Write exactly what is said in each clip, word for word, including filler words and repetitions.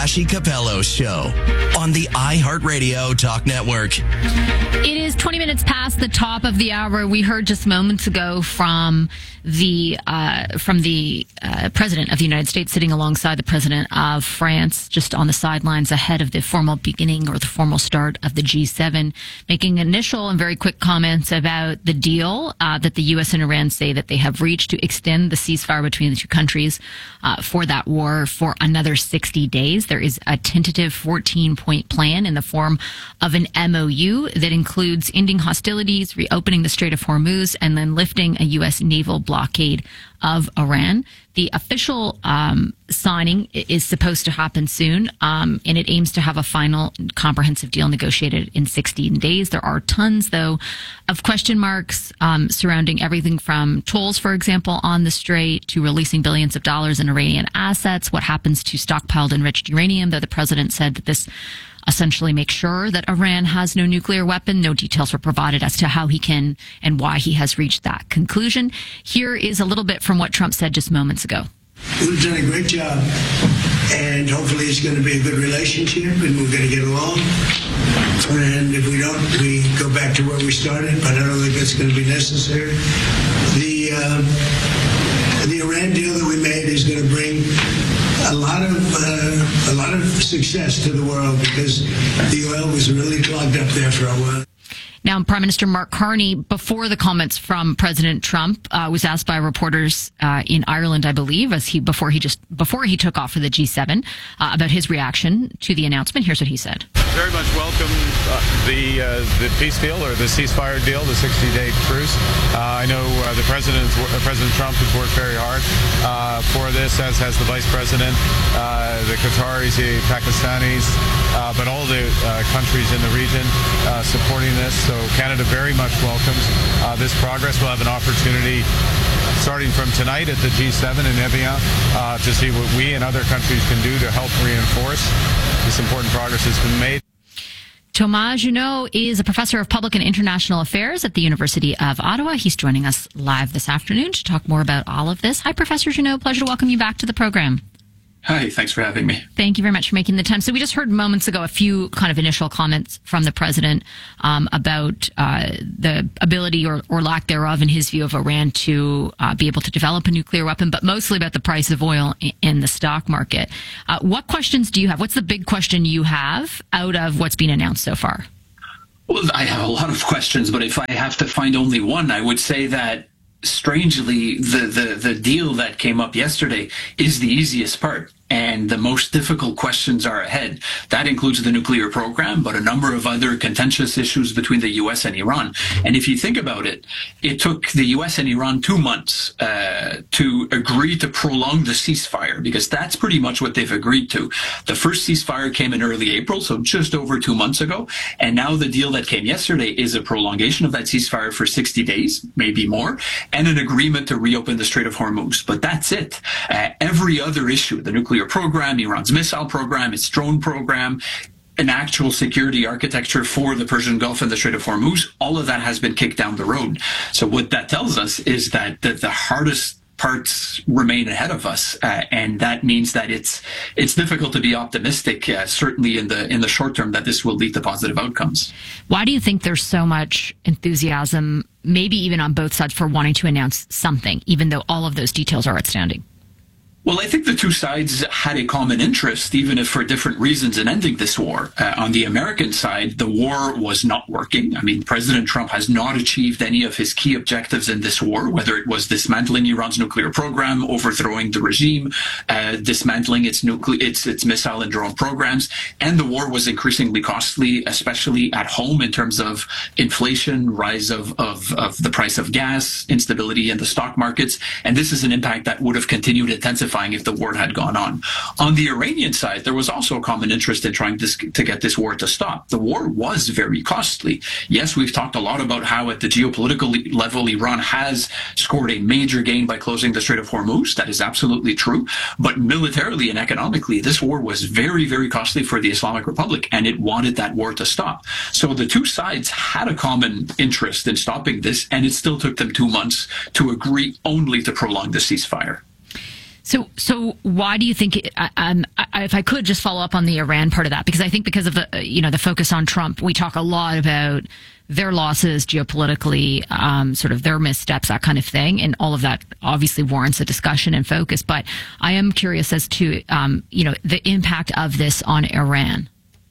Ashley Capello Show on the iHeartRadio Talk Network. It is twenty minutes past the top of the hour. We heard just moments ago from the uh, from the uh, President of the United States sitting alongside the President of France, just on the sidelines ahead of the formal beginning or the formal start of the G seven, making initial and very quick comments about the deal uh, that the U S and Iran say that they have reached to extend the ceasefire between the two countries uh, for that war for another sixty days. There is a tentative fourteen-point plan in the form of an M O U that includes ending hostilities, reopening the Strait of Hormuz, and then lifting a U S naval blockade of Iran. The official um, signing is supposed to happen soon, um, and it aims to have a final comprehensive deal negotiated in sixteen days. There are tons, though, of question marks um, surrounding everything from tolls, for example, on the Strait, to releasing billions of dollars in Iranian assets. What happens to stockpiled enriched uranium, though the president said that this essentially make sure that Iran has no nuclear weapon. No details were provided as to how he can and why he has reached that conclusion. Here is a little bit from what Trump said just moments ago. We've done a great job, and hopefully it's going to be a good relationship, and we're going to get along. And if we don't, we go back to where we started, but I don't think that's going to be necessary. The, uh, the Iran deal that we made is going to bring a lot of uh, a lot of success to the world, because the oil was really clogged up there for a while. Now, Prime Minister Mark Carney, before the comments from President Trump, uh, was asked by reporters uh, in Ireland, I believe, as he before he just before he took off for the G seven, uh, about his reaction to the announcement. Here's what he said. Very much welcome uh, the uh, the peace deal, or the ceasefire deal, the sixty-day truce. Uh, I know uh, the president, uh, President Trump, has worked very hard uh, for this, as has the vice president, uh, the Qataris, the Pakistanis, uh, but all the uh, countries in the region uh, supporting this. So Canada very much welcomes uh, this progress. We'll have an opportunity starting from tonight at the G seven in Evian uh, to see what we and other countries can do to help reinforce this important progress that's been made. Thomas Junot is a professor of public and international affairs at the University of Ottawa. He's joining us live this afternoon to talk more about all of this. Hi, Professor Junot. Pleasure to welcome you back to the program. Hi, thanks for having me. Thank you very much for making the time. So we just heard moments ago a few kind of initial comments from the president um, about uh, the ability or, or lack thereof, in his view, of Iran to uh, be able to develop a nuclear weapon, but mostly about the price of oil in, in the stock market. Uh, what questions do you have? What's the big question you have out of what's been announced so far? Well, I have a lot of questions, but if I have to find only one, I would say that strangely, the, the, the deal that came up yesterday is the easiest part. And the most difficult questions are ahead. That includes the nuclear program, but a number of other contentious issues between the U S and Iran. And if you think about it, it took the U S and Iran two months uh, to agree to prolong the ceasefire, because that's pretty much what they've agreed to. The first ceasefire came in early April, so just over two months ago. And now the deal that came yesterday is a prolongation of that ceasefire for sixty days, maybe more, and an agreement to reopen the Strait of Hormuz. But that's it. Uh, every other issue, the nuclear program, Iran's missile program, its drone program, an actual security architecture for the Persian Gulf and the Strait of Hormuz, all of that has been kicked down the road. So what that tells us is that the, the hardest parts remain ahead of us, uh, and that means that it's it's difficult to be optimistic, uh, certainly in the in the short term, that this will lead to positive outcomes. Why do you think there's so much enthusiasm, maybe even on both sides, for wanting to announce something, even though all of those details are outstanding? Well, I think the two sides had a common interest, even if for different reasons, in ending this war. Uh, on the American side, the war was not working. I mean, President Trump has not achieved any of his key objectives in this war, whether it was dismantling Iran's nuclear program, overthrowing the regime, uh, dismantling its, nucle- its, its missile and drone programs. And the war was increasingly costly, especially at home, in terms of inflation, rise of, of, of the price of gas, instability in the stock markets. And this is an impact that would have continued intensifying if the war had gone on. On the Iranian side, there was also a common interest in trying to, to get this war to stop. The war was very costly. Yes, we've talked a lot about how at the geopolitical level, Iran has scored a major gain by closing the Strait of Hormuz. That is absolutely true. But militarily and economically, this war was very, very costly for the Islamic Republic, and it wanted that war to stop. So the two sides had a common interest in stopping this, and it still took them two months to agree only to prolong the ceasefire. So, so why do you think? It, I, um, I, if I could just follow up on the Iran part of that, because I think because of the you know the focus on Trump, we talk a lot about their losses geopolitically, um, sort of their missteps, that kind of thing, and all of that obviously warrants a discussion and focus. But I am curious as to um, you know the impact of this on Iran.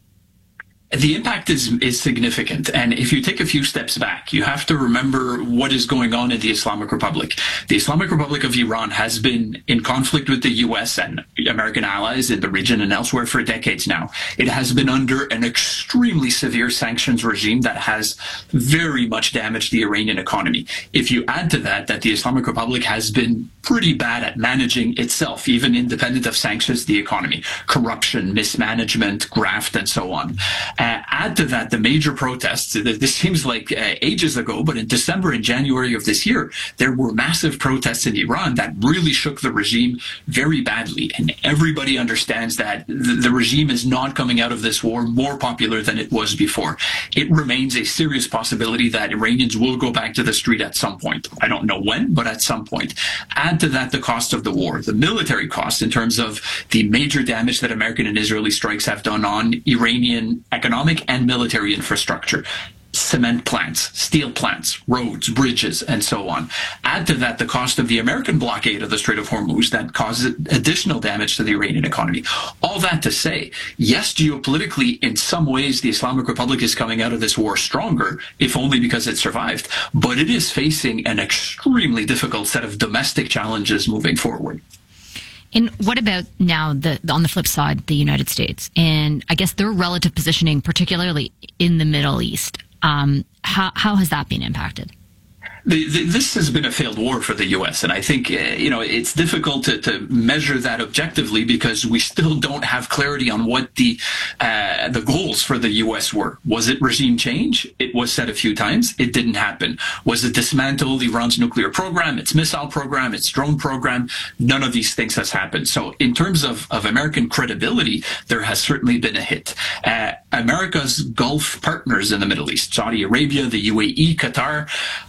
The impact is is significant, and if you take a few steps back, you have to remember what is going on in the Islamic Republic. The Islamic Republic of Iran has been in conflict with the U S and American allies in the region and elsewhere for decades now. It has been under an extremely severe sanctions regime that has very much damaged the Iranian economy. If you add to that that the Islamic Republic has been pretty bad at managing itself, even independent of sanctions, the economy, corruption, mismanagement, graft, and so on. Uh, add to that the major protests. This seems like uh, ages ago, but in December and January of this year, there were massive protests in Iran that really shook the regime very badly. And everybody understands that the, the regime is not coming out of this war more popular than it was before. It remains a serious possibility that Iranians will go back to the street at some point. I don't know when, but at some point. Add to that the cost of the war, the military cost in terms of the major damage that American and Israeli strikes have done on Iranian economic and military infrastructure, cement plants, steel plants, roads, bridges, and so on. Add to that the cost of the American blockade of the Strait of Hormuz that causes additional damage to the Iranian economy. All that to say, yes, geopolitically, in some ways, the Islamic Republic is coming out of this war stronger, if only because it survived, but it is facing an extremely difficult set of domestic challenges moving forward. And what about now, the on the flip side, the United States, and I guess their relative positioning, particularly in the Middle East? Um, how, how has that been impacted? The, the, this has been a failed war for the U S, and I think uh, you know it's difficult to, to measure that objectively because we still don't have clarity on what the uh, the goals for the U S were. Was it regime change? It was said a few times. It didn't happen. Was it dismantle Iran's nuclear program, its missile program, its drone program? None of these things has happened. So in terms of, of American credibility, there has certainly been a hit. Uh, America's Gulf partners in the Middle East, Saudi Arabia, the U A E, Qatar,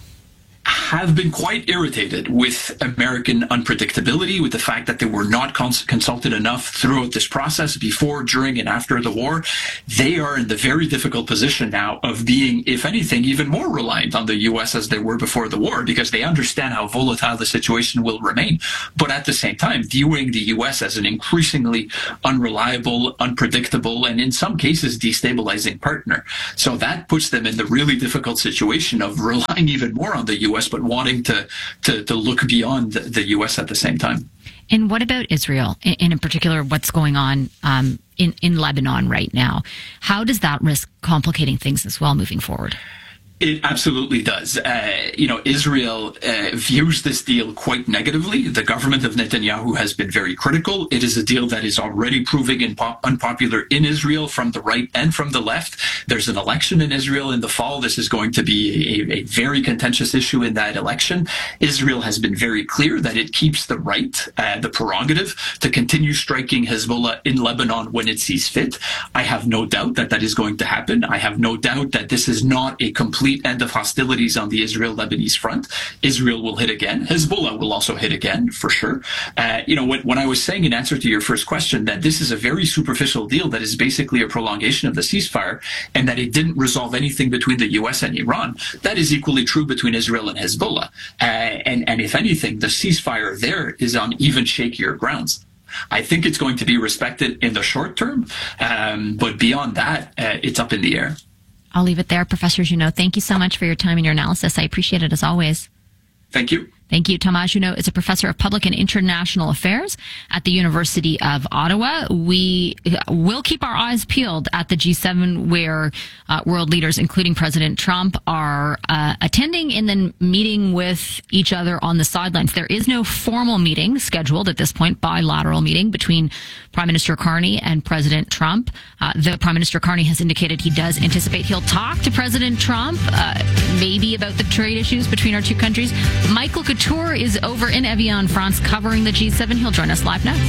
have been quite irritated with American unpredictability, with the fact that they were not cons- consulted enough throughout this process before, during, and after the war. They are in the very difficult position now of being, if anything, even more reliant on the U S as they were before the war, because they understand how volatile the situation will remain. But at the same time, viewing the U S as an increasingly unreliable, unpredictable, and in some cases destabilizing partner. So that puts them in the really difficult situation of relying even more on the U S, but wanting to, to, to look beyond the, the U S at the same time. And what about Israel, and in particular, what's going on um, in, in Lebanon right now? How does that risk complicating things as well moving forward? It absolutely does. Uh, you know, Israel uh, views this deal quite negatively. The government of Netanyahu has been very critical. It is a deal that is already proving impo- unpopular in Israel from the right and from the left. There's an election in Israel in the fall. This is going to be a, a very contentious issue in that election. Israel has been very clear that it keeps the right, uh, the prerogative, to continue striking Hezbollah in Lebanon when it sees fit. I have no doubt that that is going to happen. I have no doubt that this is not a complete end of hostilities on the Israel-Lebanese front. Israel will hit again. Hezbollah will also hit again, for sure. Uh, you know, when, when I was saying in answer to your first question that this is a very superficial deal that is basically a prolongation of the ceasefire and that it didn't resolve anything between the U S and Iran, that is equally true between Israel and Hezbollah. Uh, and, and if anything, the ceasefire there is on even shakier grounds. I think it's going to be respected in the short term, um, but beyond that, uh, it's up in the air. I'll leave it there. Professor Junot, thank you so much for your time and your analysis. I appreciate it as always. Thank you. Thank you. Thomas Junot is a professor of public and international affairs at the University of Ottawa. We will keep our eyes peeled at the G seven, where uh, world leaders, including President Trump, are uh, attending and then meeting with each other on the sidelines. There is no formal meeting scheduled at this point, bilateral meeting between Prime Minister Carney and President Trump. Uh, the Prime Minister Carney has indicated he does anticipate he'll talk to President Trump, uh, maybe about the trade issues between our two countries. Michael Couture is over in Evian, France, covering the G seven. He'll join us live next.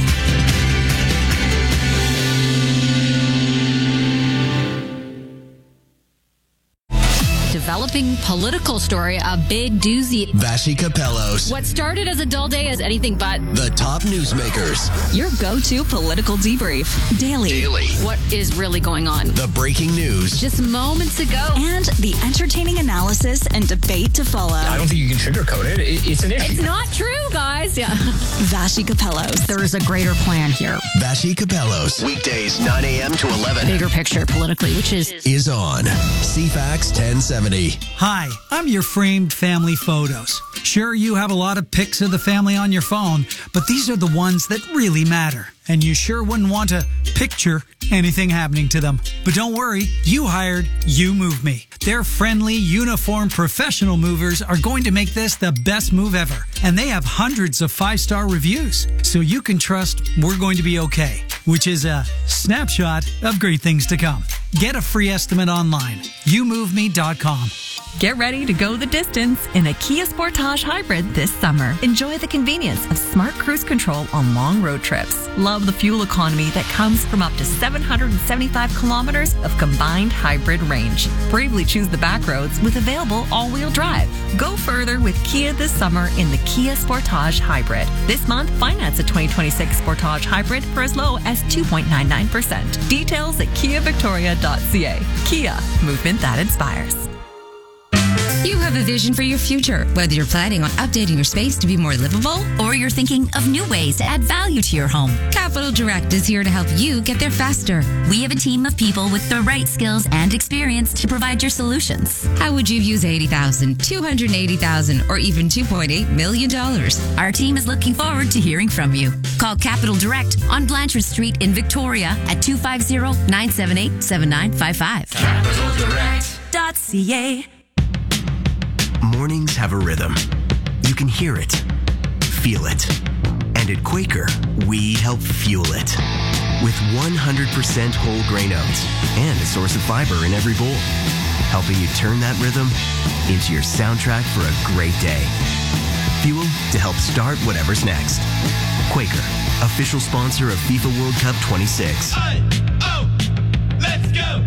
Develop developing political story, a big doozy. Vashi Capellos. What started as a dull day is anything but The top newsmakers. Your go-to political debrief. Daily. Daily. what is really going on. The breaking news. Just moments ago. And the entertaining analysis and debate to follow. I don't think you can sugarcoat it. it it's an issue. It's not true, guys. Yeah. Vashi Capellos. There is a greater plan here. Vashi Capellos. Weekdays, nine a.m. to eleven. Bigger picture politically, which is... Is on C FAX ten seventy. Hi, I'm your framed family photos. Sure, you have a lot of pics of the family on your phone, but these are the ones that really matter. And you sure wouldn't want to picture anything happening to them. But don't worry, you hired You Move Me. Their friendly, uniformed, professional movers are going to make this the best move ever. And they have hundreds of five-star reviews, so you can trust we're going to be okay, which is a snapshot of great things to come. Get a free estimate online, you move me dot com. Get ready to go the distance in a Kia Sportage Hybrid this summer. Enjoy the convenience of smart cruise control on long road trips. Love the fuel economy that comes from up to seven hundred seventy-five kilometers of combined hybrid range. Bravely choose the back roads with available all-wheel drive. Go further with Kia this summer in the Kia Sportage Hybrid. This month, finance a twenty twenty-six Sportage Hybrid for as low as two point nine nine percent. Details at kia victoria dot c a. Kia, movement that inspires. You have a vision for your future, whether you're planning on updating your space to be more livable or you're thinking of new ways to add value to your home. Capital Direct is here to help you get there faster. We have a team of people with the right skills and experience to provide your solutions. How would you use eighty thousand dollars, two hundred eighty thousand dollars, or even two point eight million dollars? Our team is looking forward to hearing from you. Call Capital Direct on Blanchard Street in Victoria at two five zero, nine seven eight, seven nine five five. Capital Direct. .ca. Mornings have a rhythm. You can hear it, feel it. And at Quaker, we help fuel it. With one hundred percent whole grain oats and a source of fiber in every bowl. Helping you turn that rhythm into your soundtrack for a great day. Fuel to help start whatever's next. Quaker, official sponsor of FIFA World Cup twenty-six. I, oh, let's go!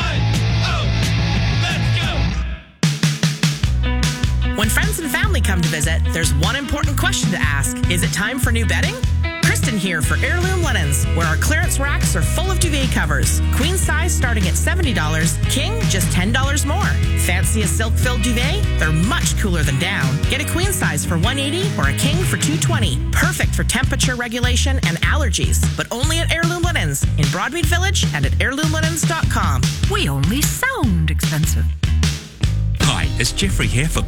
When friends and family come to visit, there's one important question to ask. Is it time for new bedding? Kristen here for Heirloom Linens, where our clearance racks are full of duvet covers. Queen size starting at seventy dollars, king just ten dollars more. Fancy a silk-filled duvet? They're much cooler than down. Get a queen size for one hundred eighty dollars or a king for two hundred twenty dollars. Perfect for temperature regulation and allergies, but only at Heirloom Linens in Broadmead Village and at heirloom linens dot com. We only sound expensive. Hi, it's Jeffrey here for